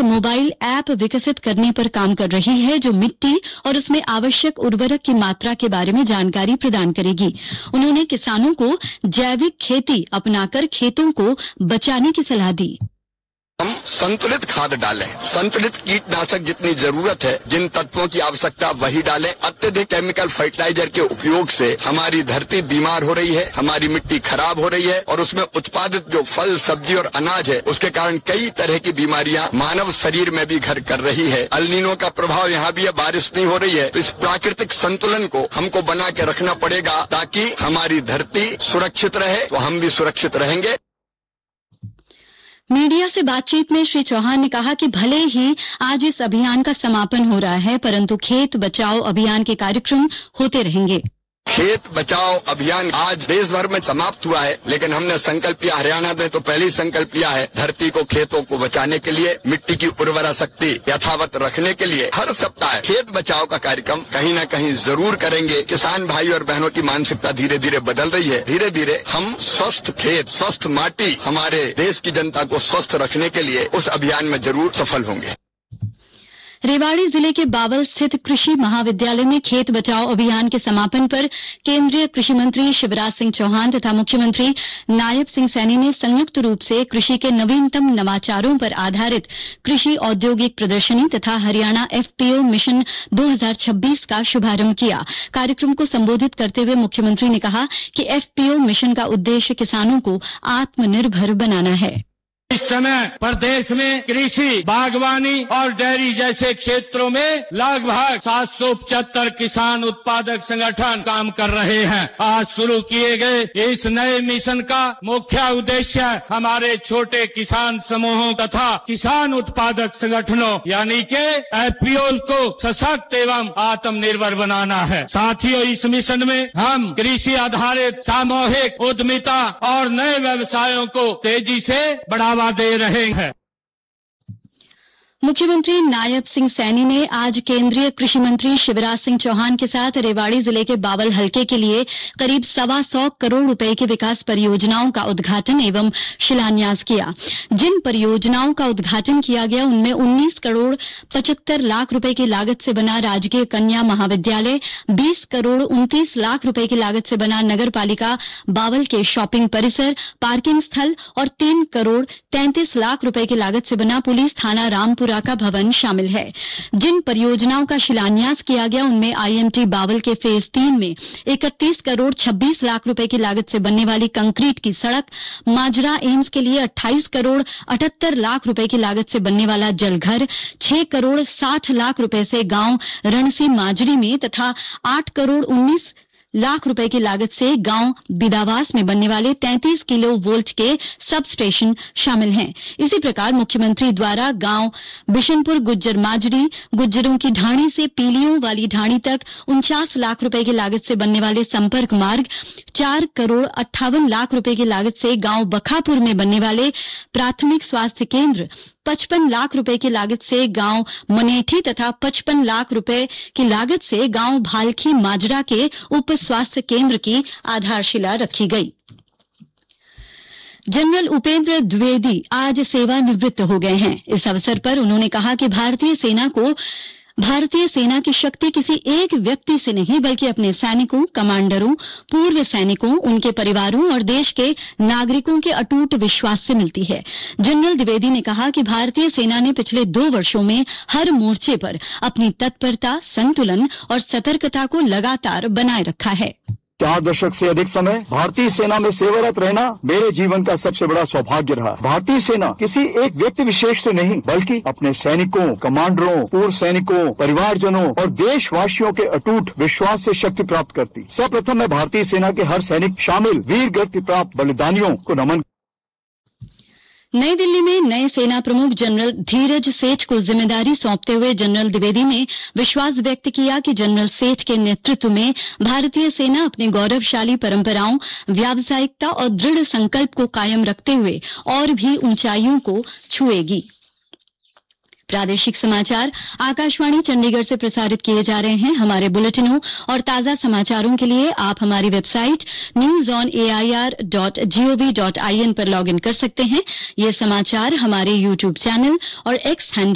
Mobile app विकसित करने पर काम कर रही है जो मिट्टी और उसमें आवश्यक उर्वरक की मात्रा के बारे में जानकारी प्रदान करेगी। उन्होंने किसानों को जैविक खेती अपनाकर खेतों को बचाने की सलाह दी। हम संतुलित खाद डालें, संतुलित कीटनाशक जितनी जरूरत है, जिन तत्वों की आवश्यकता वही डालें। अत्यधिक केमिकल फर्टिलाइजर के उपयोग से हमारी धरती बीमार हो रही है, हमारी मिट्टी खराब हो रही है और उसमें उत्पादित जो फल, सब्जी और अनाज है उसके कारण कई तरह की बीमारियां मानव शरीर में भी घर कर रही है। अल नीनो का प्रभाव यहाँ भी है, बारिश नहीं हो रही है, तो इस प्राकृतिक संतुलन को हमको बना के रखना पड़ेगा ताकि हमारी धरती सुरक्षित रहे तो हम भी सुरक्षित रहेंगे। मीडिया से बातचीत में श्री चौहान ने कहा कि भले ही आज इस अभियान का समापन हो रहा है, परंतु खेत बचाओ अभियान के कार्यक्रम होते रहेंगे। खेत बचाओ अभियान आज देश भर में समाप्त हुआ है, लेकिन हमने संकल्प लिया, हरियाणा में तो पहले ही संकल्प लिया है, धरती को, खेतों को बचाने के लिए, मिट्टी की उर्वरा शक्ति यथावत रखने के लिए हर सप्ताह खेत बचाओ का कार्यक्रम कहीं न कहीं जरूर करेंगे। किसान भाई और बहनों की मानसिकता धीरे धीरे बदल रही है। धीरे धीरे हम स्वस्थ खेत, स्वस्थ माटी, हमारे देश की जनता को स्वस्थ रखने के लिए उस अभियान में जरूर सफल होंगे। रेवाड़ी जिले के बावल स्थित कृषि महाविद्यालय में खेत बचाओ अभियान के समापन पर केंद्रीय कृषि मंत्री शिवराज सिंह चौहान तथा मुख्यमंत्री नायब सिंह सैनी ने संयुक्त रूप से कृषि के नवीनतम नवाचारों पर आधारित कृषि औद्योगिक प्रदर्शनी तथा हरियाणा एफपीओ मिशन 2026 का शुभारंभ किया। कार्यक्रम को संबोधित करते हुए मुख्यमंत्री ने कहा कि एफपीओ मिशन का उद्देश्य किसानों को आत्मनिर्भर बनाना है। इस समय प्रदेश में कृषि, बागवानी और डेयरी जैसे क्षेत्रों में लगभग 775 किसान उत्पादक संगठन काम कर रहे हैं। आज शुरू किए गए इस नए मिशन का मुख्य उद्देश्य हमारे छोटे किसान समूहों तथा किसान उत्पादक संगठनों यानी के एफपीओ को सशक्त एवं आत्मनिर्भर बनाना है। साथियों, इस मिशन में हम कृषि आधारित सामूहिक उद्यमिता और नए व्यवसायों को तेजी से बढ़ावा दे रहे हैं। मुख्यमंत्री नायब सिंह सैनी ने आज केंद्रीय कृषि मंत्री शिवराज सिंह चौहान के साथ रेवाड़ी जिले के बावल हलके के लिए करीब 125 करोड़ रुपए की विकास परियोजनाओं का उद्घाटन एवं शिलान्यास किया। जिन परियोजनाओं का उद्घाटन किया गया उनमें 19 करोड़ 75 लाख रुपए की लागत से बना राजकीय कन्या महाविद्यालय, 20 करोड़ 29 लाख रुपए की लागत से बना नगर पालिका बावल के शॉपिंग परिसर, पार्किंग स्थल और 3 करोड़ 33 लाख रुपए की लागत से बना पुलिस थाना रामपुर का भवन शामिल है। जिन परियोजनाओं का शिलान्यास किया गया उनमें आईएमटी बावल के फेज 3 में 31 करोड़ 26 लाख रुपए की लागत से बनने वाली कंक्रीट की सड़क, माजरा एम्स के लिए 28 करोड़ 78 लाख रुपए की लागत से बनने वाला जलघर, 6 करोड़ 60 लाख रुपए से गांव रणसी माजरी में तथा 8 करोड़ 19 लाख रुपए की लागत से गांव बिदावास में बनने वाले 33 किलो वोल्ट के सब स्टेशन शामिल हैं। इसी प्रकार मुख्यमंत्री द्वारा गांव बिशनपुर गुज्जर माजरी, गुज्जरों की ढाणी से पीलियों वाली ढाणी तक 49 लाख रुपए की लागत से बनने वाले संपर्क मार्ग, 4 करोड़ 58 लाख रुपए की लागत से गांव बखापुर में बनने वाले प्राथमिक स्वास्थ्य केंद्र, 55 लाख रुपए की लागत से गांव मनेठी तथा 55 लाख रुपए की लागत से गांव भालखी माजरा के उप स्वास्थ्य केंद्र की आधारशिला रखी गई। जनरल उपेंद्र द्विवेदी आज सेवानिवृत्त हो गए हैं। इस अवसर पर उन्होंने कहा कि भारतीय सेना की शक्ति किसी एक व्यक्ति से नहीं बल्कि अपने सैनिकों, कमांडरों, पूर्व सैनिकों, उनके परिवारों और देश के नागरिकों के अटूट विश्वास से मिलती है। जनरल द्विवेदी ने कहा कि भारतीय सेना ने पिछले 2 वर्षों में हर मोर्चे पर अपनी तत्परता, संतुलन और सतर्कता को लगातार बनाए रखा है। 4 दशक से अधिक समय भारतीय सेना में सेवारत रहना मेरे जीवन का सबसे बड़ा सौभाग्य रहा। भारतीय सेना किसी एक व्यक्ति विशेष से नहीं बल्कि अपने सैनिकों, कमांडरों, पूर्व सैनिकों, परिवारजनों और देशवासियों के अटूट विश्वास से शक्ति प्राप्त करती। सर्वप्रथम मैं भारतीय सेना के हर सैनिक शामिल वीर गति प्राप्त बलिदानियों को नमन। नई दिल्ली में नए सेना प्रमुख जनरल धीरज सेठ को जिम्मेदारी सौंपते हुए जनरल द्विवेदी ने विश्वास व्यक्त किया कि जनरल सेठ के नेतृत्व में भारतीय सेना अपनी गौरवशाली परंपराओं, व्यावसायिकता और दृढ़ संकल्प को कायम रखते हुए और भी ऊंचाइयों को छुएगी। प्रादेशिक समाचार आकाशवाणी चंडीगढ़ से प्रसारित किए जा रहे हैं। हमारे बुलेटिनों और ताजा समाचारों के लिए आप हमारी वेबसाइट newsonair.gov.in पर लॉगिन कर सकते हैं। ये समाचार हमारे YouTube चैनल और एक्स हैंडल